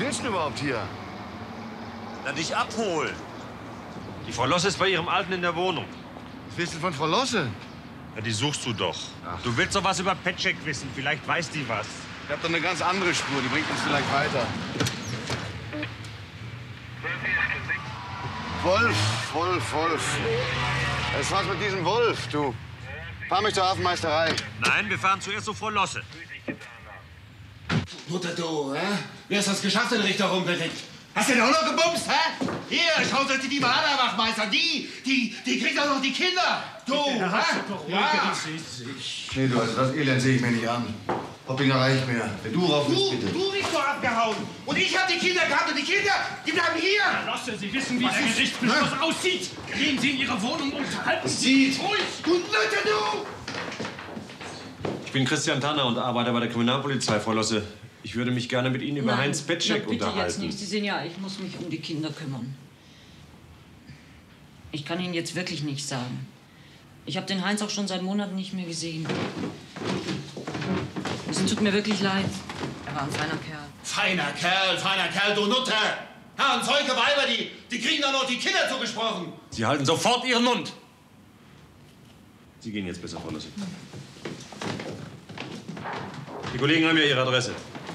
willst du überhaupt hier? Na, dich abholen. Die Frau Losse ist bei ihrem Alten in der Wohnung. Was willst du von Frau Losse? Ja, die suchst du doch. Ach. Du willst doch was über Petschek wissen. Vielleicht weiß die was. Ich hab doch eine ganz andere Spur, die bringt uns vielleicht weiter. Wolf. Was war's mit diesem Wolf, du? Fahr mich zur Hafenmeisterei. Nein, wir fahren zuerst zu Frau Losse. Mutter, du, hä? Wie hast du das geschafft, den Richter rumgekriegt? Hast du den auch noch gebumst, hä? Hier, schauen Sie sich die mal an, Herr Wachmeister. Die kriegt auch noch die Kinder. Du, hä? Ja. Nee, du, also das Elend sehe ich mir nicht an. Hoppinger reicht mir. Wenn du rauf bist, bitte. Du bist doch abgehauen. Und ich hab die Kinder gehabt und die Kinder, die bleiben hier. Herr Losse, Sie wissen, wie der Gerichtsbeschluss aussieht. Gehen Sie in Ihre Wohnung und halten Sie sich ruhig. Und Mutter, du! Ich bin Christian Tanner und arbeite bei der Kriminalpolizei, Frau Losse. Ich würde mich gerne mit Ihnen über Heinz Petschek unterhalten. Bitte jetzt nicht. Sie sehen ja, ich muss mich um die Kinder kümmern. Ich kann Ihnen jetzt wirklich nichts sagen. Ich habe den Heinz auch schon seit Monaten nicht mehr gesehen. Es tut mir wirklich leid. Er war ein feiner Kerl. Feiner Kerl, du Nutte! Ja, und solche Weiber, die kriegen doch noch die Kinder zugesprochen. Sie halten sofort Ihren Mund! Sie gehen jetzt besser, Frau Losse. Die Kollegen haben ja Ihre Adresse.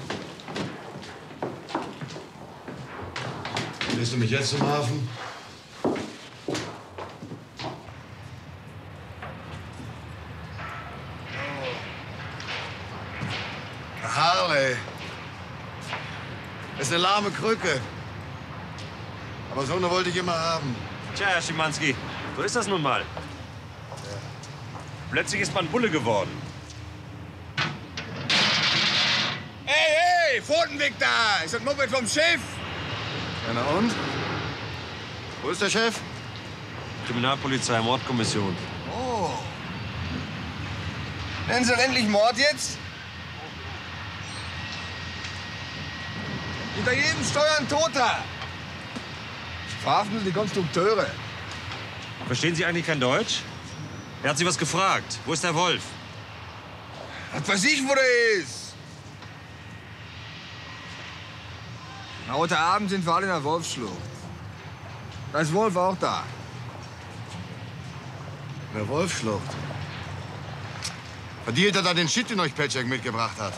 Lässt du mich jetzt zum Hafen? Harley. Das ist eine lahme Krücke. Aber so eine wollte ich immer haben. Tja, Herr Schimanski, so ist das nun mal. Plötzlich ist man Bulle geworden. Hey, Pfotenweg da! Ist das Moped vom Chef? Ja, na und? Wo ist der Chef? Kriminalpolizei, Mordkommission. Oh. Nennen Sie endlich Mord jetzt? Hinter jedem Steuer ein Toter. Verhaften Sie die Konstrukteure. Verstehen Sie eigentlich kein Deutsch? Er hat Sie was gefragt. Wo ist der Wolf? Was weiß ich, wo der ist? Na, heute Abend sind wir alle in der Wolfsschlucht. Da ist Wolf auch da. In der Wolfschlucht. Verdient er da den Shit, den euch Petschek mitgebracht hat?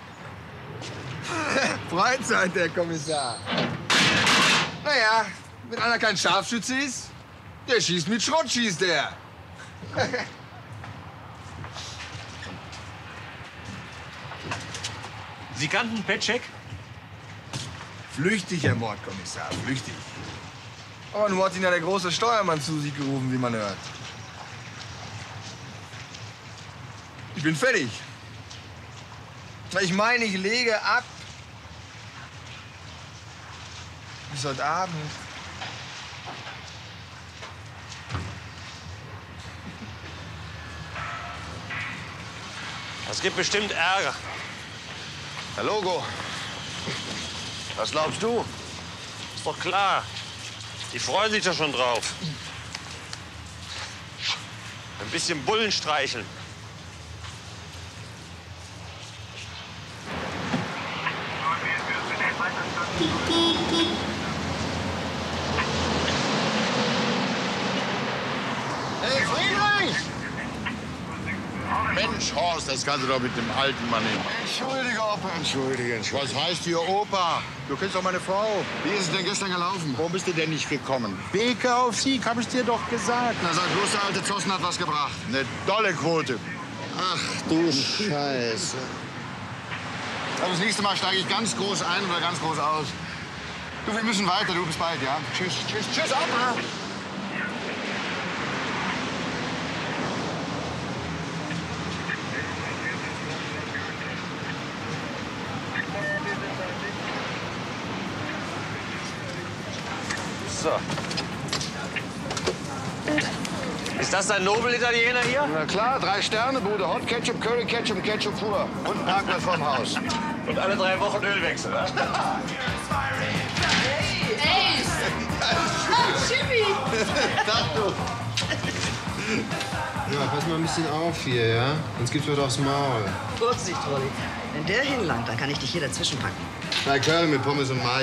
Freizeit, der Kommissar. Naja, wenn einer kein Scharfschütze ist, der schießt mit Schrott, schießt der. Sie kannten Petschek? Flüchtig, Herr Mordkommissar, flüchtig. Aber nun hat ihn ja der große Steuermann zu sich gerufen, wie man hört. Ich bin fertig. Ich meine, ich lege ab. Bis heute Abend. Es gibt bestimmt Ärger. Herr Logo, was glaubst du? Ist doch klar. Die freuen sich doch schon drauf. Ein bisschen Bullen streicheln. Hey, Friedrich! Mensch, Horst, das kannst du doch mit dem alten Mann nehmen. Entschuldige, Opa, entschuldige. Was heißt hier Opa? Du kennst doch meine Frau. Wie ist es denn gestern gelaufen? Warum bist du denn nicht gekommen? Beke auf Sieg, hab ich dir doch gesagt. Na, sag bloß, der alte Zossen hat was gebracht. Eine dolle Quote. Ach du Scheiße. Aber das nächste Mal steige ich ganz groß ein oder ganz groß aus. Du, wir müssen weiter. Du, bis bald, ja? Tschüss, tschüss, tschüss, Opa. So. Ist das dein Nobel-Italiener hier? Na klar, 3-Sterne-Bude, Hot Ketchup, Curry Ketchup, Ketchup pur. Und ein Parkplatz vorm Haus. Und alle 3 Wochen Ölwechsel, ne? Hey! Jimmy! Tag, du. Ja, pass mal ein bisschen auf hier, ja? Sonst gibt's was aufs Maul. Vorsicht, Rolli. Wenn der hinlangt, dann kann ich dich hier dazwischen packen. 3 Curry mit Pommes und Mais.